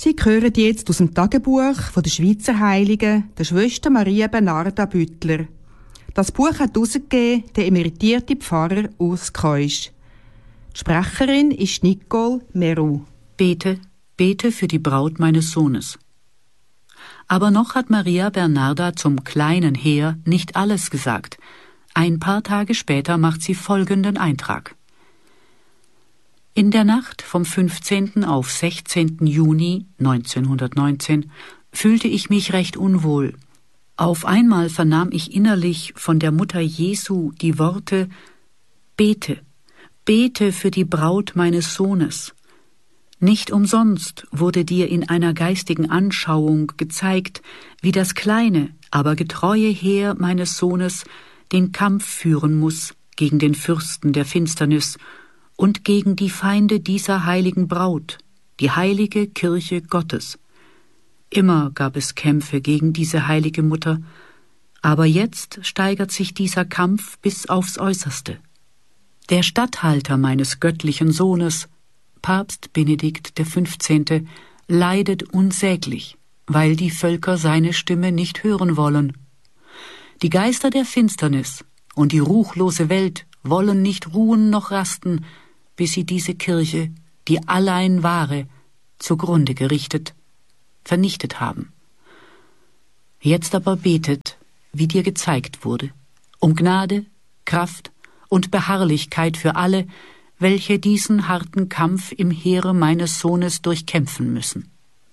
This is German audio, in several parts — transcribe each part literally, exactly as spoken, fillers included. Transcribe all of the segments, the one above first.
Sie hören jetzt aus dem Tagebuch von der Schweizer Heiligen, der Schwester Maria Bernarda Büttler. Das Buch hat herausgegeben der emeritierte Pfarrer Urs Keusch. Die Sprecherin ist Nicole Meru. Bete, bete für die Braut meines Sohnes. Aber noch hat Maria Bernarda zum kleinen Heer nicht alles gesagt. Ein paar Tage später macht sie folgenden Eintrag. In der Nacht vom fünfzehnten auf sechzehnten Juni neunzehnhundertneunzehn fühlte ich mich recht unwohl. Auf einmal vernahm ich innerlich von der Mutter Jesu die Worte: Bete, bete für die Braut meines Sohnes. Nicht umsonst wurde dir in einer geistigen Anschauung gezeigt, wie das kleine, aber getreue Heer meines Sohnes den Kampf führen muss gegen den Fürsten der Finsternis und gegen die Feinde dieser heiligen Braut, die heilige Kirche Gottes. Immer gab es Kämpfe gegen diese heilige Mutter, aber jetzt steigert sich dieser Kampf bis aufs Äußerste. Der Statthalter meines göttlichen Sohnes, Papst Benedikt der Fünfzehnte, leidet unsäglich, weil die Völker seine Stimme nicht hören wollen. Die Geister der Finsternis und die ruchlose Welt wollen nicht ruhen noch rasten, bis sie diese Kirche, die allein wahre, zugrunde gerichtet, vernichtet haben. Jetzt aber betet, wie dir gezeigt wurde, um Gnade, Kraft und Beharrlichkeit für alle, welche diesen harten Kampf im Heere meines Sohnes durchkämpfen müssen.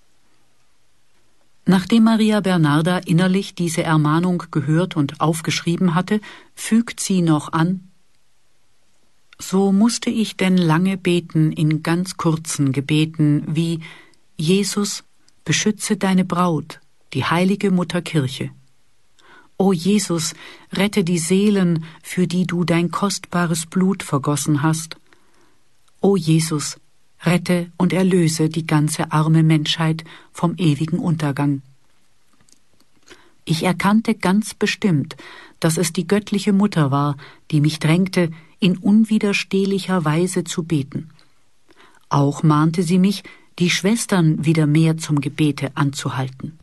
Nachdem Maria Bernarda innerlich diese Ermahnung gehört und aufgeschrieben hatte, fügt sie noch an: So musste ich denn lange beten in ganz kurzen Gebeten wie: Jesus, beschütze deine Braut, die heilige Mutter Kirche. O Jesus, rette die Seelen, für die du dein kostbares Blut vergossen hast. O Jesus, rette und erlöse die ganze arme Menschheit vom ewigen Untergang. Ich erkannte ganz bestimmt, dass es die göttliche Mutter war, die mich drängte, in unwiderstehlicher Weise zu beten. Auch mahnte sie mich, die Schwestern wieder mehr zum Gebete anzuhalten.